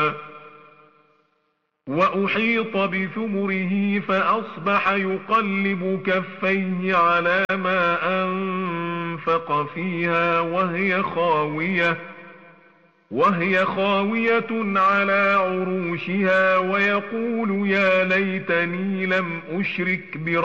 وأحيط بثمره فأصبح يقلب كفيه على ما أنفق فيها وهي خاوية على عروشها ويقول يا ليتني لم أشرك